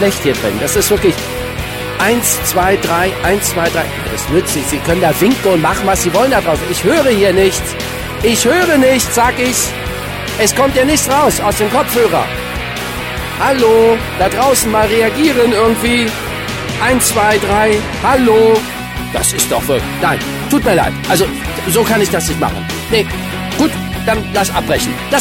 schlecht hier drin. Das ist wirklich 1, 2, 3, 1, 2, 3. Das nützt nicht. Sie können da winken und machen, was Sie wollen da draußen. Ich höre hier nichts. Ich höre nichts, sag ich. Es kommt ja nichts raus aus dem Kopfhörer. Hallo, da draußen mal reagieren irgendwie. 1, 2, 3, hallo. Das ist doch wirklich... Nein, tut mir leid. Also, so kann ich das nicht machen. Nee, gut, dann lass abbrechen. Das